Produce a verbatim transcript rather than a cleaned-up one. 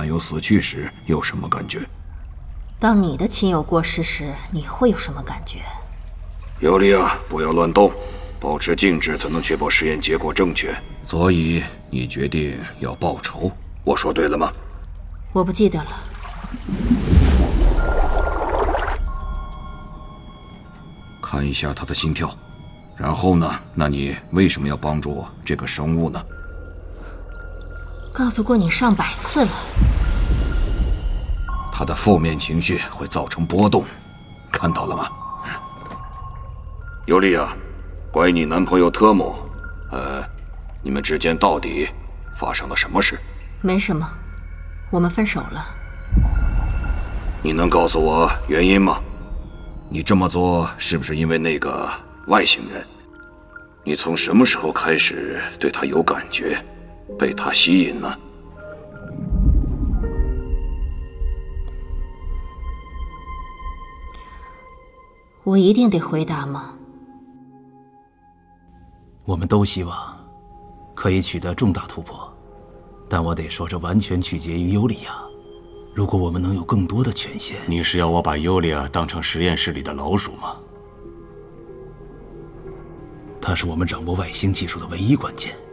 男友死去时有什么感觉？ 当你的亲友过世时，你会有什么感觉？ 尤利娅，不要乱动，保持静止才能确保实验结果正确。所以你决定要报仇，我说对了吗？ 我不记得了。 看一下他的心跳，然后呢？那你为什么要帮助这个生物呢？ 告诉过你上百次了。 他的负面情绪会造成波动，看到了吗？尤利娅，关于你男朋友特姆，呃，你们之间到底发生了什么事？ 没什么，我们分手了。 你能告诉我原因吗？你这么做是不是因为那个外星人？你从什么时候开始对他有感觉，被他吸引呢？ 我一定得回答吗？ 我们都希望可以取得重大突破，但我得说，这完全取决于尤利娅。如果我们能有更多的权限， 你是要我把尤利娅当成实验室里的老鼠吗？ 它是我们掌握外星技术的唯一关键。